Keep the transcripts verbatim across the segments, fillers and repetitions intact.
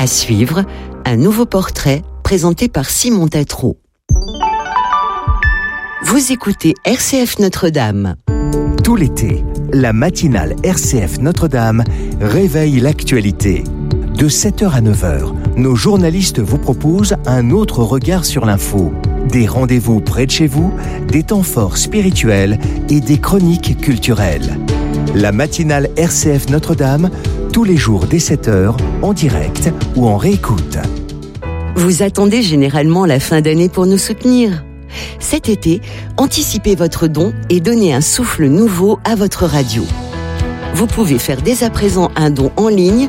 À suivre, un nouveau portrait présenté par Simon Tatro. Vous écoutez R C F Notre-Dame. Tout l'été, la matinale R C F Notre-Dame réveille l'actualité. De sept heures à neuf heures, nos journalistes vous proposent un autre regard sur l'info. Des rendez-vous près de chez vous, des temps forts spirituels et des chroniques culturelles. La matinale R C F Notre-Dame, tous les jours dès sept heures, en direct ou en réécoute. Vous attendez généralement la fin d'année pour nous soutenir. Cet été, anticipez votre don et donnez un souffle nouveau à votre radio. Vous pouvez faire dès à présent un don en ligne.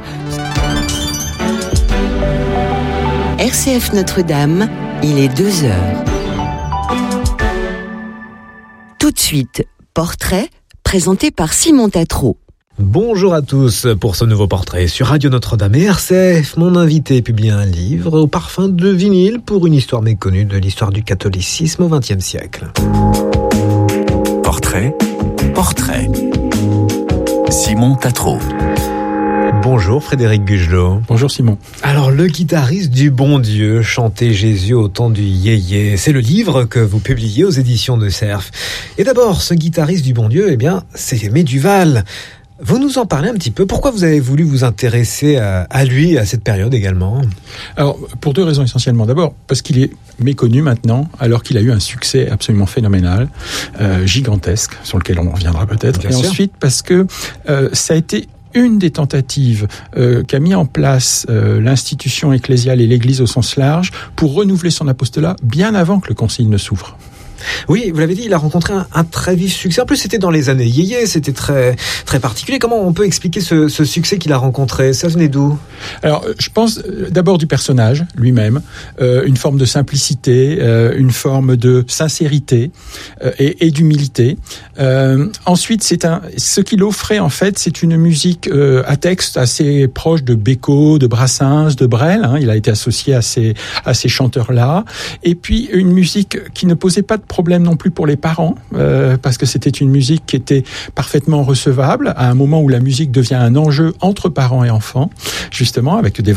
R C F Notre-Dame, il est deux heures. Tout de suite, portrait présenté par Simon Tatro. Bonjour à tous pour ce nouveau portrait sur Radio Notre-Dame et R C F. Mon invité publie un livre au parfum de vinyle pour une histoire méconnue de l'histoire du catholicisme au vingtième siècle. Portrait, portrait. Simon Tatro. Bonjour Frédéric Gugelot. Bonjour Simon. Alors, le guitariste du bon Dieu chantait Jésus au temps du yéyé. C'est le livre que vous publiez aux éditions de Cerf. Et d'abord, ce guitariste du bon Dieu, eh bien, c'est Aimé Duval. Vous nous en parlez un petit peu. Pourquoi vous avez voulu vous intéresser à, à lui, à cette période également ? Alors, pour deux raisons essentiellement. D'abord, parce qu'il est méconnu maintenant, alors qu'il a eu un succès absolument phénoménal, euh, gigantesque, sur lequel on reviendra peut-être. Bien Et sûr. ensuite, parce que euh, ça a été une des tentatives euh, qu'a mis en place euh, l'institution ecclésiale et l'Église au sens large pour renouveler son apostolat bien avant que le Concile ne s'ouvre. Oui, vous l'avez dit, il a rencontré un, un très vif succès. En plus, c'était dans les années yéyé, c'était très très particulier. Comment on peut expliquer ce, ce succès qu'il a rencontré ? Ça venait d'où ? Alors, je pense euh, d'abord du personnage lui-même, euh, une forme de simplicité, euh, une forme de sincérité euh, et, et d'humilité. Euh, ensuite, c'est un, ce qu'il offrait en fait, c'est une musique euh, à texte assez proche de Bécaud, de Brassens, de Brel. Hein, il a été associé à ces à ces chanteurs-là. Et puis une musique qui ne posait pas de problème non plus pour les parents, euh, parce que c'était une musique qui était parfaitement recevable à un moment où la musique devient un enjeu entre parents et enfants, justement avec des